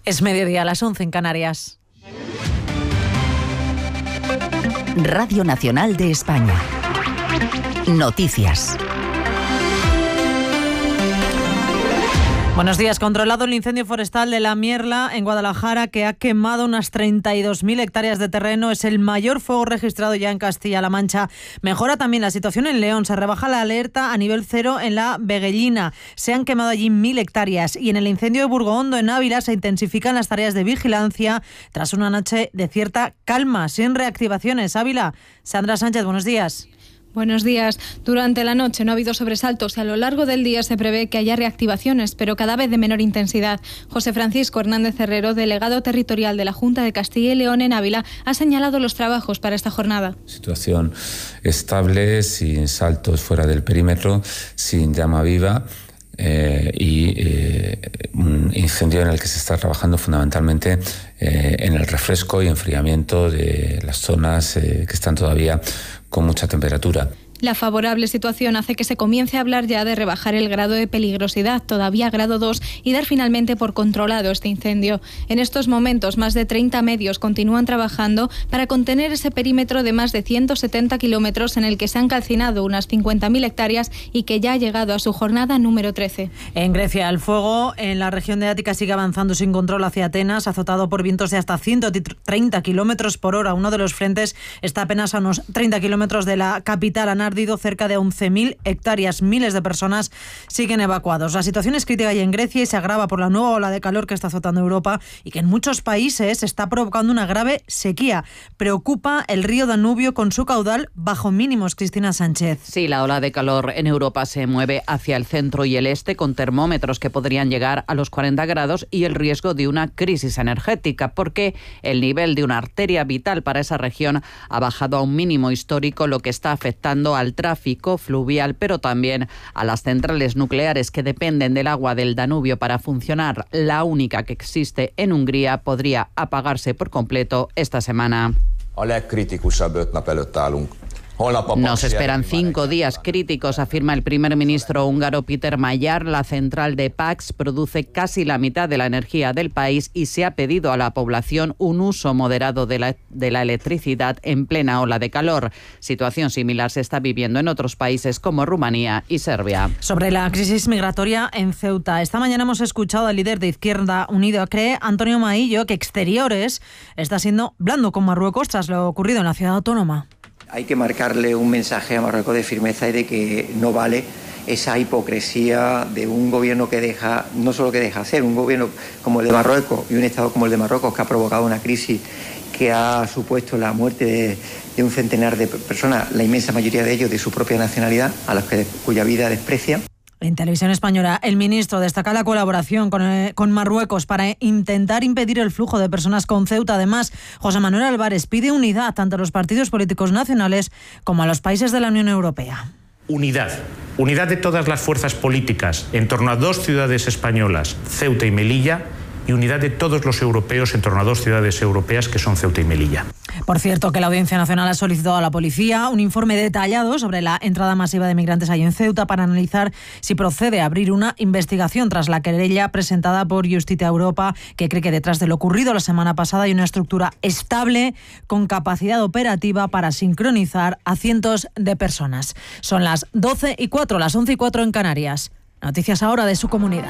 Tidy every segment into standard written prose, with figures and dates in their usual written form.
Es mediodía, a las 11 en Canarias. Radio Nacional de España. Noticias. Buenos días. Controlado el incendio forestal de La Mierla en Guadalajara, que ha quemado unas 32.000 hectáreas de terreno. Es el mayor fuego registrado ya en Castilla-La Mancha. Mejora también la situación en León. Se rebaja la alerta a nivel 0 en la Veguellina. Se han quemado allí 1.000 hectáreas. Y en el incendio de Burgohondo, en Ávila, se intensifican las tareas de vigilancia tras una noche de cierta calma, sin reactivaciones. Ávila, Sandra Sánchez, buenos días. Buenos días. Durante la noche no ha habido sobresaltos y a lo largo del día se prevé que haya reactivaciones, pero cada vez de menor intensidad. José Francisco Hernández Herrero, delegado territorial de la Junta de Castilla y León en Ávila, ha señalado los trabajos para esta jornada. Situación estable, sin saltos fuera del perímetro, sin llama viva. Un incendio en el que se está trabajando fundamentalmente en el refresco y enfriamiento de las zonas que están todavía con mucha temperatura. La favorable situación hace que se comience a hablar ya de rebajar el grado de peligrosidad, todavía grado 2, y dar finalmente por controlado este incendio. En estos momentos, más de 30 medios continúan trabajando para contener ese perímetro de más de 170 kilómetros en el que se han calcinado unas 50.000 hectáreas y que ya ha llegado a su jornada número 13. En Grecia, el fuego en la región de Ática sigue avanzando sin control hacia Atenas, azotado por vientos de hasta 130 kilómetros por hora. Uno de los frentes está apenas a unos 30 kilómetros de la capital. Han ardido cerca de 11.000 hectáreas. Miles de personas siguen evacuados. La situación es crítica y en Grecia y se agrava por la nueva ola de calor que está azotando Europa y que en muchos países está provocando una grave sequía. Preocupa el río Danubio con su caudal bajo mínimos. Cristina Sánchez. Sí, la ola de calor en Europa se mueve hacia el centro y el este con termómetros que podrían llegar a los 40 grados y el riesgo de una crisis energética porque el nivel de una arteria vital para esa región ha bajado a un mínimo histórico, lo que está afectando al tráfico fluvial, pero también a las centrales nucleares que dependen del agua del Danubio para funcionar. La única que existe en Hungría podría apagarse por completo esta semana. Nos esperan 5 días críticos, afirma el primer ministro húngaro Péter Magyar. La central de Pax produce casi la mitad de la energía del país y se ha pedido a la población un uso moderado de la electricidad en plena ola de calor. Situación similar se está viviendo en otros países como Rumanía y Serbia. Sobre la crisis migratoria en Ceuta, esta mañana hemos escuchado al líder de Izquierda Unida, cree Antonio Maillo, que Exteriores está siendo blando con Marruecos tras lo ocurrido en la ciudad autónoma. Hay que marcarle un mensaje a Marruecos de firmeza y de que no vale esa hipocresía de un gobierno que deja, no solo que deja ser, un gobierno como el de Marruecos y un Estado como el de Marruecos que ha provocado una crisis que ha supuesto la muerte de un centenar de personas, la inmensa mayoría de ellos de su propia nacionalidad, cuya vida desprecia. En Televisión Española, el ministro destaca la colaboración con Marruecos para intentar impedir el flujo de personas con Ceuta. Además, José Manuel Álvarez pide unidad tanto a los partidos políticos nacionales como a los países de la Unión Europea. Unidad de todas las fuerzas políticas en torno a 2 ciudades españolas, Ceuta y Melilla, y unidad de todos los europeos en torno a 2 ciudades europeas que son Ceuta y Melilla. Por cierto, que la Audiencia Nacional ha solicitado a la policía un informe detallado sobre la entrada masiva de migrantes allí en Ceuta para analizar si procede a abrir una investigación tras la querella presentada por Justicia Europa, que cree que detrás de lo ocurrido la semana pasada hay una estructura estable con capacidad operativa para sincronizar a cientos de personas. Son las 12:04, las 11:04 en Canarias. Noticias ahora de su comunidad.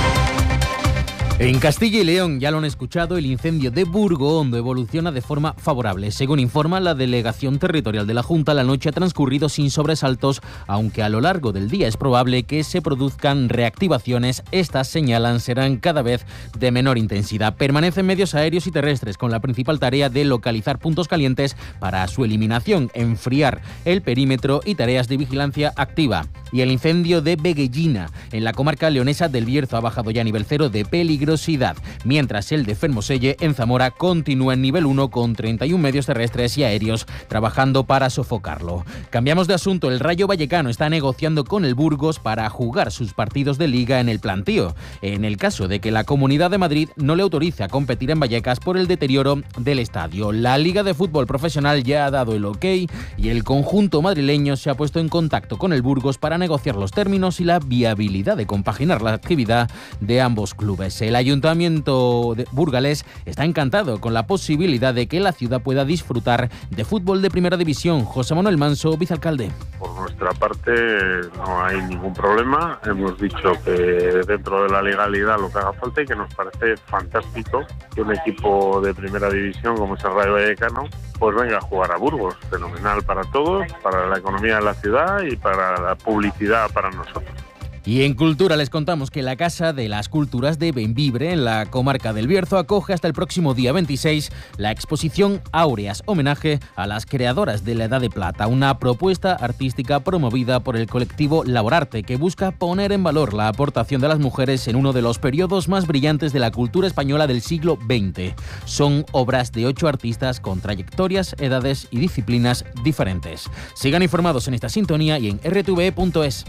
En Castilla y León, ya lo han escuchado, el incendio de Burgohondo evoluciona de forma favorable. Según informa la Delegación Territorial de la Junta, la noche ha transcurrido sin sobresaltos, aunque a lo largo del día es probable que se produzcan reactivaciones. Estas, señalan, serán cada vez de menor intensidad. Permanecen medios aéreos y terrestres con la principal tarea de localizar puntos calientes para su eliminación, enfriar el perímetro y tareas de vigilancia activa. Y el incendio de Veguellina, en la comarca leonesa del Bierzo, ha bajado ya a nivel 0 de peligrosidad, mientras el de Fermoselle, en Zamora, continúa en nivel 1 con 31 medios terrestres y aéreos trabajando para sofocarlo. Cambiamos de asunto. El Rayo Vallecano está negociando con el Burgos para jugar sus partidos de Liga en el Plantío, en el caso de que la Comunidad de Madrid no le autorice a competir en Vallecas por el deterioro del estadio. La Liga de Fútbol Profesional ya ha dado el ok y el conjunto madrileño se ha puesto en contacto con el Burgos para negociar los términos y la viabilidad de compaginar la actividad de ambos clubes. El Ayuntamiento de burgalés está encantado con la posibilidad de que la ciudad pueda disfrutar de fútbol de primera división. José Manuel Manso, vicealcalde. Por nuestra parte no hay ningún problema. Hemos dicho que dentro de la legalidad lo que haga falta y que nos parece fantástico que un equipo de primera división como es el Rayo Vallecano pues venga a jugar a Burgos. Fenomenal para todos, para la economía de la ciudad y para la publicidad para nosotros. Y en Cultura les contamos que la Casa de las Culturas de Bembibre, en la comarca del Bierzo, acoge hasta el próximo día 26 la exposición Áureas, homenaje a las creadoras de la Edad de Plata, una propuesta artística promovida por el colectivo Laborarte, que busca poner en valor la aportación de las mujeres en uno de los periodos más brillantes de la cultura española del siglo XX. Son obras de 8 artistas con trayectorias, edades y disciplinas diferentes. Sigan informados en esta sintonía y en rtve.es.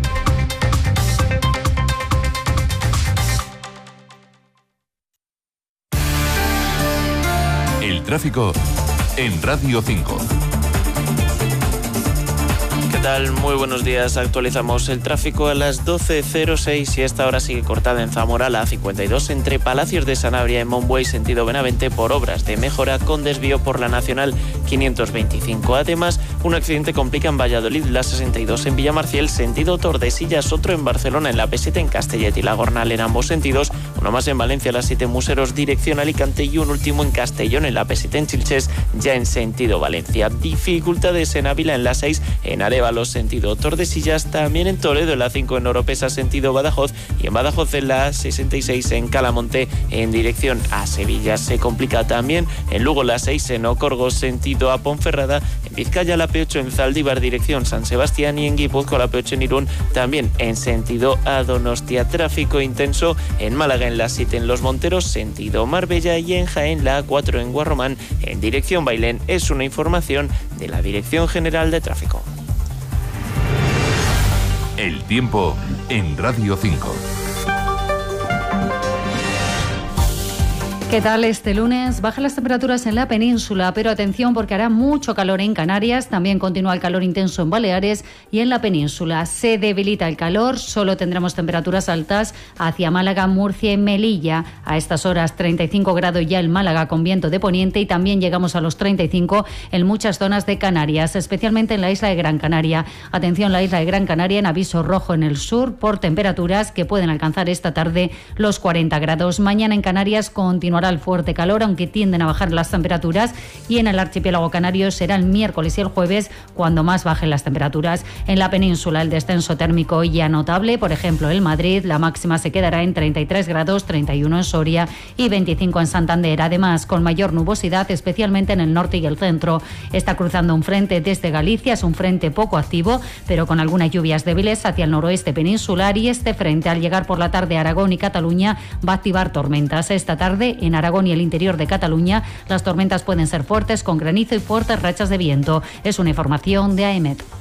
El tráfico en Radio 5. ¿Qué tal? Muy buenos días. Actualizamos el tráfico a las 12:06 y esta hora sigue cortada en Zamora la A52 entre Palacios de Sanabria y Monbuey sentido Benavente por obras de mejora con desvío por la Nacional 525. Además, un accidente complica en Valladolid la 62 en Villamarciel sentido Tordesillas, otro en Barcelona en la P7 en Castellet y la Gornal en ambos sentidos, uno más en Valencia la 7 Museros dirección Alicante y un último en Castellón en la P7 en Chilches ya en sentido Valencia. Dificultades en Ávila en la 6 en Arévalo sentido Tordesillas, también en Toledo en la 5 en Oropesa sentido Badajoz y en Badajoz en la 66 en Calamonte en dirección a Sevilla. Se complica también en Lugo la 6 en Ocorgo sentido a Ponferrada, en Vizcaya la P8 en Zaldívar dirección San Sebastián y en Guipúzcoa la P8 en Irún también en sentido a Donostia. Tráfico intenso en Málaga en la 7 en Los Monteros sentido Marbella y en Jaén la A4 en Guarromán en dirección Bailén. Es una información de la Dirección General de Tráfico. El tiempo en Radio 5. ¿Qué tal este lunes? Bajan las temperaturas en la península, pero atención porque hará mucho calor en Canarias, también continúa el calor intenso en Baleares y en la península. Se debilita el calor, solo tendremos temperaturas altas hacia Málaga, Murcia y Melilla. A estas horas 35 grados ya en Málaga con viento de poniente y también llegamos a los 35 en muchas zonas de Canarias, especialmente en la isla de Gran Canaria. Atención, la isla de Gran Canaria en aviso rojo en el sur por temperaturas que pueden alcanzar esta tarde los 40 grados. Mañana en Canarias continuará el fuerte calor, aunque tienden a bajar las temperaturas, y en el archipiélago canario será el miércoles y el jueves cuando más bajen las temperaturas. En la península el descenso térmico ya notable, por ejemplo en Madrid la máxima se quedará en 33 grados, 31 en Soria y 25 en Santander. Además, con mayor nubosidad, especialmente en el norte y el centro. Está cruzando un frente desde Galicia, es un frente poco activo, pero con algunas lluvias débiles hacia el noroeste peninsular, y este frente al llegar por la tarde a Aragón y Cataluña va a activar tormentas. Esta tarde en Aragón y el interior de Cataluña las tormentas pueden ser fuertes con granizo y fuertes rachas de viento. Es una información de AEMET.